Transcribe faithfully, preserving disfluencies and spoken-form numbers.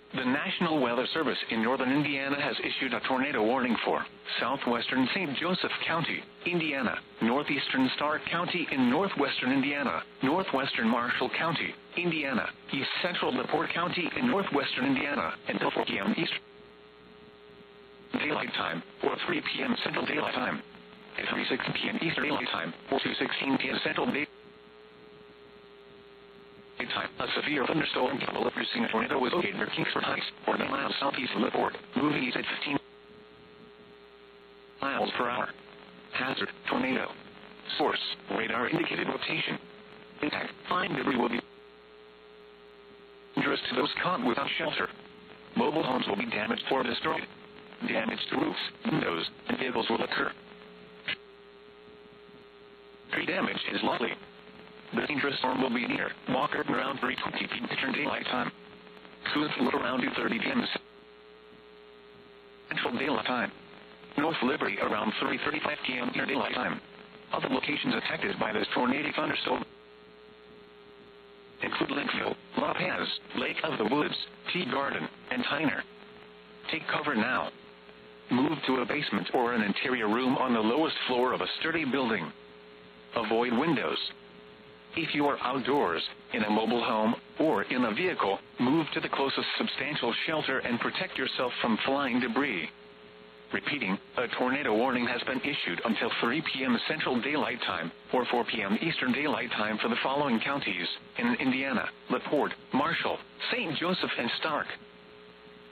The National Weather Service in northern Indiana has issued a tornado warning for southwestern Saint Joseph County, Indiana, northeastern Stark County in northwestern Indiana, northwestern Marshall County, Indiana, east central LaPorte County in northwestern Indiana, until four p.m. Eastern Daylight Time, or three p.m. Central Daylight Time, at three sixteen p.m. Eastern Daylight Time, or two sixteen p.m. Central Daylight Time. A severe thunderstorm capable of producing a tornado was located near Kingsford Heights, forty miles southeast of LaPorte, moving east at fifteen miles per hour. Hazard, tornado. Source, radar indicated rotation. Impact, fine debris will be dangerous to those caught without shelter. Mobile homes will be damaged or destroyed. Damage to roofs, windows, and vehicles will occur. Tree damage is likely. The dangerous storm will be near Walker around three twenty p.m. Eastern Daylight Time. Coonsville around two thirty p.m. Central Daylight Time. North Liberty around three thirty-five p.m. Eastern Daylight Time. Other locations affected by this tornadic thunderstorm include Lakeville, La Paz, Lake of the Woods, Tea Garden, and Tyner. Take cover now. Move to a basement or an interior room on the lowest floor of a sturdy building. Avoid windows. If you are outdoors, in a mobile home, or in a vehicle, move to the closest substantial shelter and protect yourself from flying debris. Repeating, a tornado warning has been issued until three p.m. Central Daylight Time, or four p.m. Eastern Daylight Time for the following counties in Indiana: LaPorte, Marshall, Saint Joseph, and Stark.